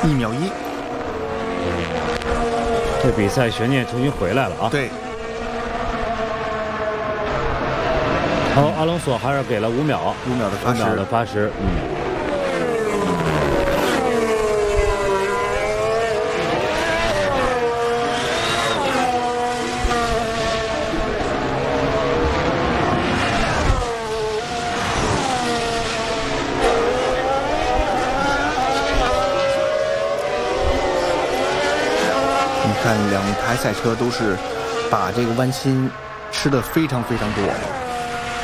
1秒1。 这比赛悬念重新回来了啊！ 对。 好，阿隆索还是给了5秒 ，5秒的80，5 秒的80， 你看，2台赛车都是把这个弯心吃的非常非常多。